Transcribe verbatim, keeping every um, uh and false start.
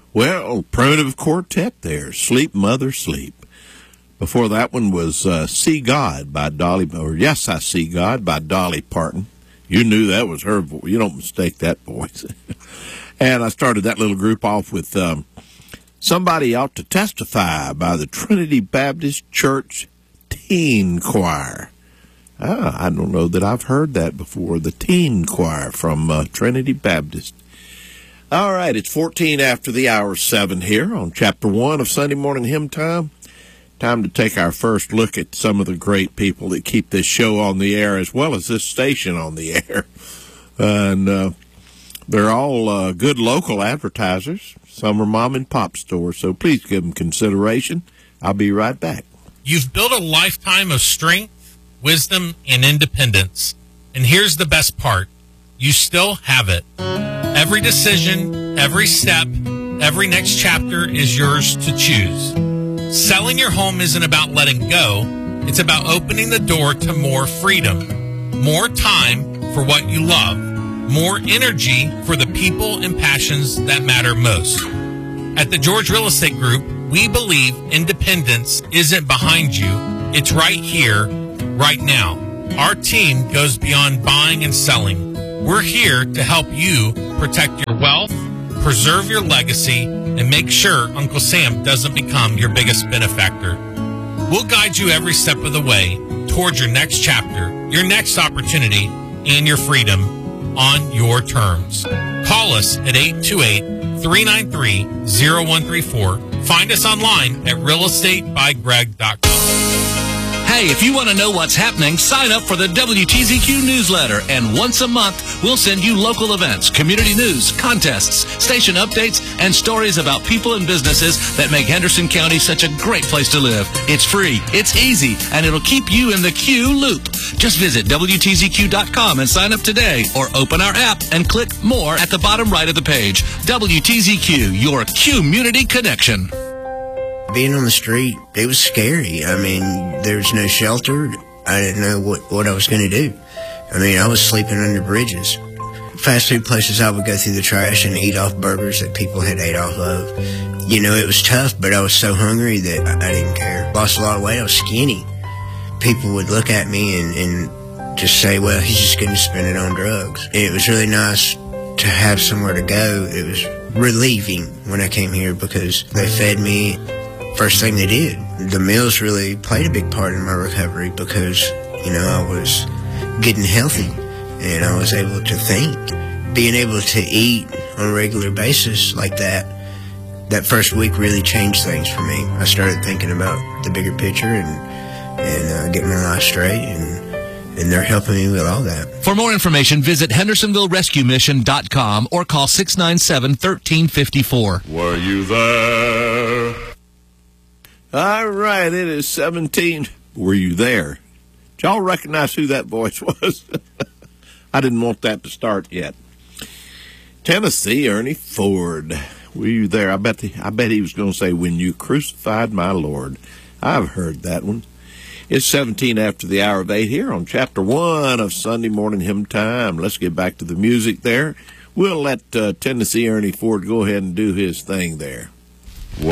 Well, Primitive Quartet there, Sleep, Mother, Sleep. Before that one was uh, See God by Dolly, or Yes, I See God by Dolly Parton. You knew that was her voice. You don't mistake that voice. And I started that little group off with um, Somebody Ought to Testify by the Trinity Baptist Church Teen Choir. Ah, I don't know that I've heard that before, the Teen Choir from uh, Trinity Baptist. All right, it's fourteen after the hour seven here on Chapter one of Sunday Morning Hymn Time. Time to take our first look at some of the great people that keep this show on the air as well as this station on the air. And uh, they're all uh, good local advertisers. Some are mom and pop stores, so please give them consideration. I'll be right back. You've built a lifetime of strength, wisdom, and independence. And here's the best part. You still have it. Every decision, every step, every next chapter is yours to choose. Selling your home isn't about letting go. It's about opening the door to more freedom, more time for what you love, more energy for the people and passions that matter most. At the George Real Estate Group, we believe independence isn't behind you. It's right here, right now. Our team goes beyond buying and selling. We're here to help you protect your wealth, preserve your legacy, and make sure Uncle Sam doesn't become your biggest benefactor. We'll guide you every step of the way towards your next chapter, your next opportunity, and your freedom on your terms. Call us at eight two eight, three nine three, zero one three four. Find us online at real estate by greg dot com. Hey, if you want to know what's happening, sign up for the W T Z Q newsletter, and once a month, we'll send you local events, community news, contests, station updates, and stories about people and businesses that make Henderson County such a great place to live. It's free, it's easy, and it'll keep you in the Q loop. Just visit W T Z Q dot com and sign up today, or open our app and click More at the bottom right of the page. W T Z Q, your community connection. Being on the street, it was scary. I mean, there was no shelter. I didn't know what, what I was going to do. I mean, I was sleeping under bridges. Fast food places, I would go through the trash and eat off burgers that people had ate off of. You know, it was tough, but I was so hungry that I, I didn't care. Lost a lot of weight. I was skinny. People would look at me and, and just say, well, he's just going to spend it on drugs. And it was really nice to have somewhere to go. It was relieving when I came here because they fed me. First thing they did. The meals really played a big part in my recovery because, you know, I was getting healthy and I was able to think. Being able to eat on a regular basis like that, that first week really changed things for me. I started thinking about the bigger picture and, and uh, getting my life straight, and, and they're helping me with all that. For more information, visit hendersonville rescue mission dot com or call six nine seven, one three five four. Were you there? All right, it is seventeen. Were you there? Did y'all recognize who that voice was? I didn't want that to start yet. Tennessee, Ernie Ford. Were you there? I bet the, I bet he was going to say, when you crucified my Lord. I've heard that one. It's seventeen after the hour of eight here on Chapter one of Sunday Morning Hymn Time. Let's get back to the music there. We'll let uh, Tennessee Ernie Ford go ahead and do his thing there.